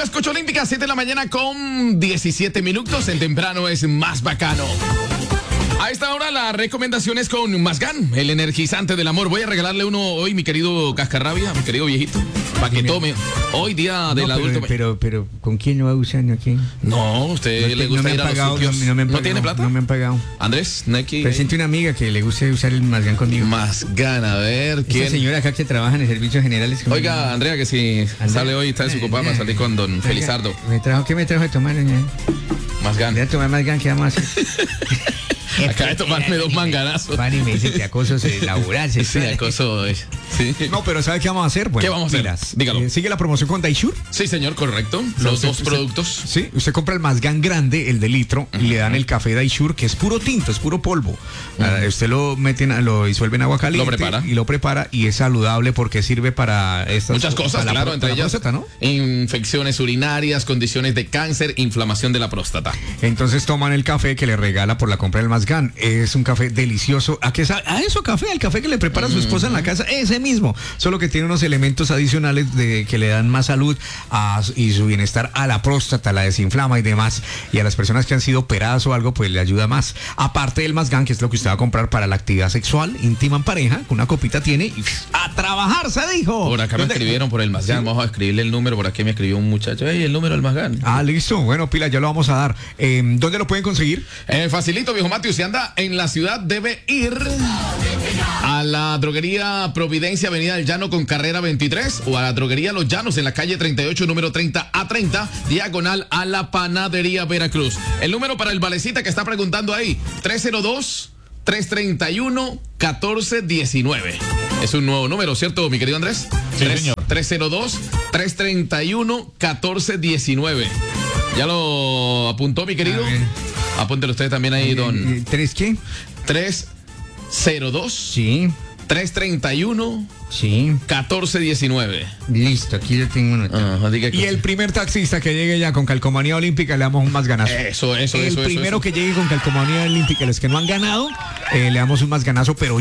Yo escucho Olímpica, 7 de la mañana con 17 minutos. El temprano es más bacano. A esta hora la recomendación es con Mazgán, el energizante del amor. Voy a regalarle uno hoy, mi querido Cascarrabia, mi querido viejito, para que tome. Hoy día del adulto. Pero, ¿con quién lo va usando aquí? No, usted le gusta ir a los sitios. ¿No tiene plata? No me han pagado. Andrés, Neki. Presente una amiga que le gusta usar el Mazgán conmigo. Mazgán, a ver, ¿quién? Esa señora acá que trabaja en servicios generales. Oiga, Andrea, que si sale hoy, está desocupada para salir con don Felizardo. ¿Qué me trajo de tomar, doña? Mazgán. Voy a tomar Mazgán, ¿qué vamos a hacer? Acaba de tomarme 2 manganazos. Van y me dicen que acoso laboral. Sí, acoso. Sí. No, pero ¿sabe qué vamos a hacer? Bueno, ¿qué vamos a hacer? Dígalo. ¿Sigue la promoción con Daishure? Sí, señor, correcto. Los dos productos. Sí, usted compra el Mazgán grande, el de litro, y le dan el café Daishure, que es puro tinto, es puro polvo. Usted lo disuelve en agua caliente. Lo prepara y es saludable porque sirve para estas muchas cosas, claro, entre ellas próstata, ¿no? Infecciones urinarias, condiciones de cáncer, inflamación de la próstata. Entonces toman el café que le regala por la compra del Mazgán. Es un café delicioso. ¿A qué sabe? A eso café, al café que le prepara su esposa en la casa, ese mismo. Solo que tiene unos elementos adicionales que le dan más salud y su bienestar a la próstata, la desinflama y demás. Y a las personas que han sido operadas o algo, pues le ayuda más. Aparte del Mazgán, que es lo que usted va a comprar para la actividad sexual, íntima en pareja, con una copita tiene y ¡a trabajar, se dijo! Por acá me escribieron por el Mazgán. ¿Sí? Vamos a escribirle el número. Por aquí me escribió un muchacho. ¡Ey, el número del Mazgán! Ah, listo. Bueno, pila, ya lo vamos a dar. ¿Dónde lo pueden conseguir? Facilito, viejo Matthew. Si anda en la ciudad, debe ir a la droguería Providencia, Avenida del Llano con carrera 23, o a la droguería Los Llanos en la calle 38, número 30 a 30, diagonal a la Panadería Veracruz. El número para el valecita que está preguntando ahí, 302-331-1419. Es un nuevo número, ¿cierto, mi querido Andrés? Sí, señor. 302-331-1419. ¿Ya lo apuntó, mi querido? Apúntelo usted también ahí, don. ¿3 qué? 302. Sí. 331. Sí. 1419. Listo, aquí ya tengo nota. Y el primer taxista que llegue ya con calcomanía olímpica le damos un Mazganazo. Eso. El primero que llegue con calcomanía olímpica, los que no han ganado, le damos un Mazganazo, pero